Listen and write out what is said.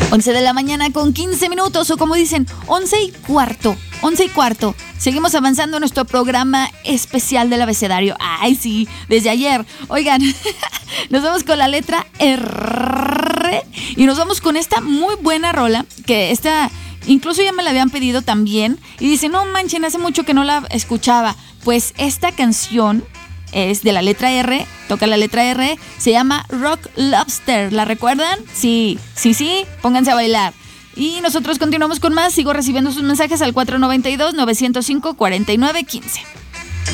11 de la mañana con 15 minutos, o como dicen, 11:15. 11:15. Seguimos avanzando en nuestro programa especial del abecedario. Ay, sí, desde ayer. Oigan, nos vamos con la letra R y nos vamos con esta muy buena rola, que esta incluso ya me la habían pedido también. Y dicen, no manchen, hace mucho que no la escuchaba. Pues esta canción es de la letra R, toca la letra R, se llama Rock Lobster. ¿La recuerdan? Sí, pónganse a bailar. Y nosotros continuamos con más, sigo recibiendo sus mensajes al 492-905-4915.